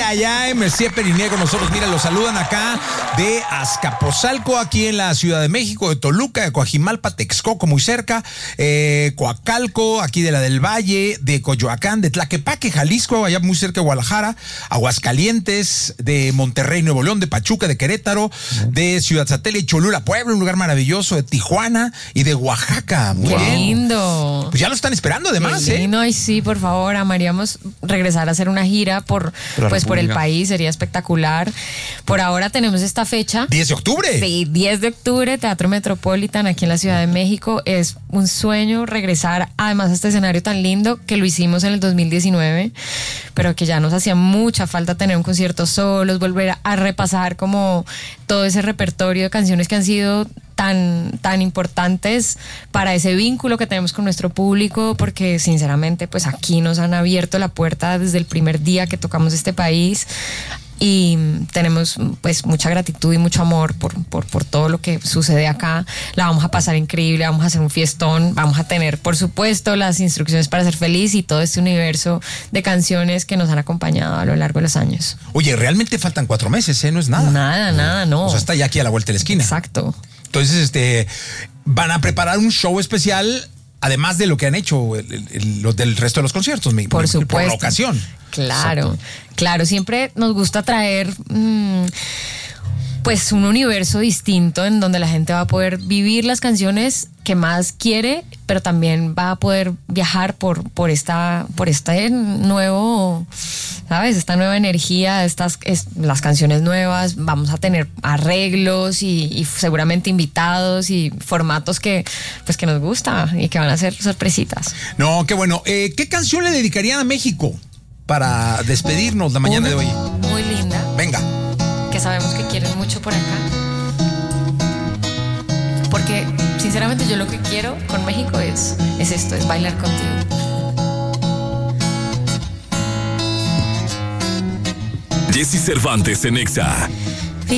allá en Messier Periné con nosotros. Mira, los saludan acá de Azcapotzalco, aquí en la Ciudad de México, de Toluca, de Coajimalpa, Texcoco, muy cerca, Coacalco, aquí de la del Valle, de Coyoacán, de Tlaquepaque, Jalisco, allá muy cerca de Guadalajara, Aguascalientes, de Monterrey, Nuevo León, de Pachuca, de Querétaro, de Ciudad Satélite, Cholula, Puebla, un lugar maravilloso, de Tijuana y de Oaxaca. Muy Qué bien. lindo. Pues ya lo están esperando además, Qué lindo. Ay, sí, por favor, amaríamos regresar a hacer una gira por el país, sería espectacular. Por ahora tenemos esta fecha. 10 de octubre. Sí, 10 de octubre, Teatro Metropolitan, aquí en la Ciudad de México. Es un sueño regresar, además, a este escenario tan lindo que lo hicimos en el 2019, pero que ya nos hacía mucha falta tener un concierto solos, volver a repasar como todo ese repertorio de canciones que han sido tan importantes para ese vínculo que tenemos con nuestro público, porque sinceramente pues aquí nos han abierto la puerta desde el primer día que tocamos este país y tenemos pues mucha gratitud y mucho amor por todo lo que sucede acá. La vamos a pasar increíble, vamos a hacer un fiestón, vamos a tener por supuesto las instrucciones para ser feliz y todo este universo de canciones que nos han acompañado a lo largo de los años. Oye, realmente faltan 4 meses, ¿eh? No es nada. Nada, no. O sea, está ya aquí a la vuelta de la esquina. Exacto. Entonces, van a preparar un show especial, además de lo que han hecho del resto de los conciertos, por supuesto. Por la ocasión. Claro, Exacto. claro. Siempre nos gusta traer pues un universo distinto en donde la gente va a poder vivir las canciones que más quiere, pero también va a poder viajar por este nuevo, ¿sabes? Esta nueva energía, las canciones nuevas. Vamos a tener arreglos y seguramente invitados y formatos que nos gusta y que van a ser sorpresitas. No, qué bueno. ¿Qué canción le dedicarían a México para despedirnos la mañana de hoy? Muy linda. Venga. Que sabemos que quieren mucho por acá. Porque, sinceramente, yo lo que quiero con México es esto, es bailar contigo. Jessy Cervantes en Exa.